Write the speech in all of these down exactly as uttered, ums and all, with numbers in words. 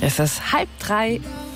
Es ist halb drei.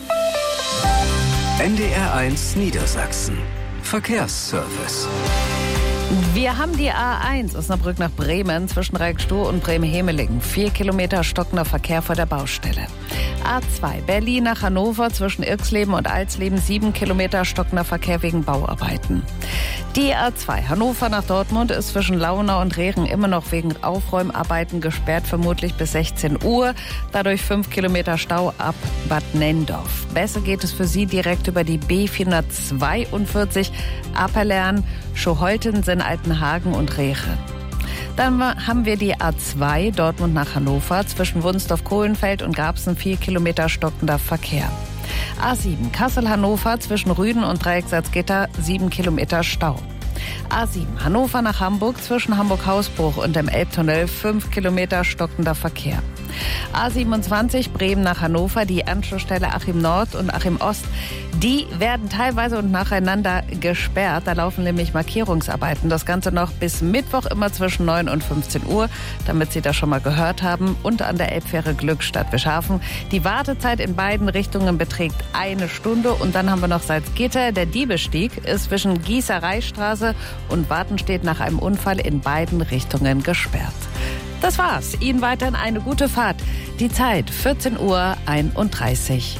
N D R eins Niedersachsen. Verkehrsservice. Wir haben die A eins Osnabrück nach Bremen zwischen Reckstow und Bremen-Hemelingen. Vier Kilometer stockender Verkehr vor der Baustelle. A zwei Berlin nach Hannover zwischen Irxleben und Alsleben. Sieben Kilometer stockender Verkehr wegen Bauarbeiten. Die A zwei Hannover nach Dortmund ist zwischen Launau und Rehren immer noch wegen Aufräumarbeiten gesperrt, vermutlich bis sechzehn Uhr. Dadurch fünf Kilometer Stau ab Bad Nenndorf. Besser geht es für Sie direkt über die B vierhundertzweiundvierzig Apelern, Schoholten, Altenhagen und Rehren. Dann haben wir die A zwei Dortmund nach Hannover zwischen Wunsdorf-Kohlenfeld und Garbsen. Vier Kilometer stockender Verkehr. A sieben Kassel-Hannover zwischen Rüden und Dreieck Salzgitter. Sieben Kilometer Stau. A sieben Hannover nach Hamburg zwischen Hamburg-Hausbruch und dem Elbtunnel. Fünf Kilometer stockender Verkehr. A siebenundzwanzig Bremen nach Hannover, die Anschlussstelle Achim Nord und Achim Ost, die werden teilweise und nacheinander gesperrt. Da laufen nämlich Markierungsarbeiten. Das Ganze noch bis Mittwoch immer zwischen neun und fünfzehn Uhr, damit Sie das schon mal gehört haben. Und an der Elbfähre Glückstadt-Wischhafen. Die Wartezeit in beiden Richtungen beträgt eine Stunde. Und dann haben wir noch Salzgitter. Der Diebestieg ist zwischen Gießereistraße und Wartenstedt nach einem Unfall in beiden Richtungen gesperrt. Das war's. Ihnen weiterhin eine gute Fahrt. Die Zeit vierzehn Uhr einunddreißig.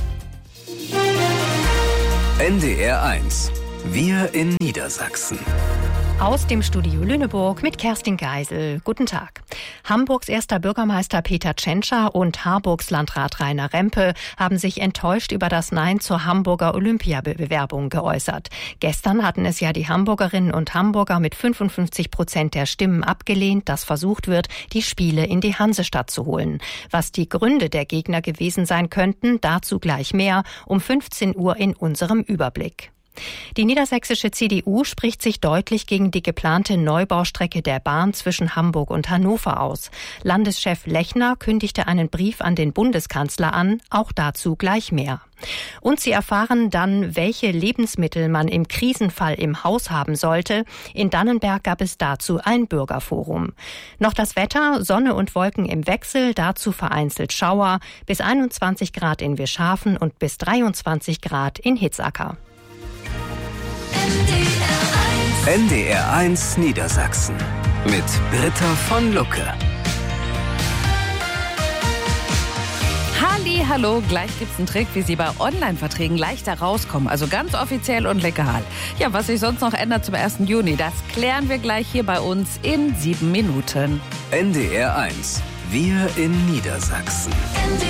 N D R eins. Wir in Niedersachsen. Aus dem Studio Lüneburg mit Kerstin Geisel. Guten Tag. Hamburgs erster Bürgermeister Peter Tschentscher und Harburgs Landrat Rainer Rempe haben sich enttäuscht über das Nein zur Hamburger Olympiabewerbung geäußert. Gestern hatten es ja die Hamburgerinnen und Hamburger mit fünfundfünfzig Prozent der Stimmen abgelehnt, dass versucht wird, die Spiele in die Hansestadt zu holen. Was die Gründe der Gegner gewesen sein könnten, dazu gleich mehr um fünfzehn Uhr in unserem Überblick. Die niedersächsische C D U spricht sich deutlich gegen die geplante Neubaustrecke der Bahn zwischen Hamburg und Hannover aus. Landeschef Lechner kündigte einen Brief an den Bundeskanzler an, auch dazu gleich mehr. Und Sie erfahren dann, welche Lebensmittel man im Krisenfall im Haus haben sollte. In Dannenberg gab es dazu ein Bürgerforum. Noch das Wetter, Sonne und Wolken im Wechsel, dazu vereinzelt Schauer, bis einundzwanzig Grad in Wischhafen und bis dreiundzwanzig Grad in Hitzacker. N D R eins Niedersachsen mit Britta von Lucke. Halli, hallo, gleich gibt's einen Trick, wie Sie bei Online-Verträgen leichter rauskommen, also ganz offiziell und legal. Ja, was sich sonst noch ändert zum ersten Juni, das klären wir gleich hier bei uns in sieben Minuten. N D R eins. Wir in Niedersachsen.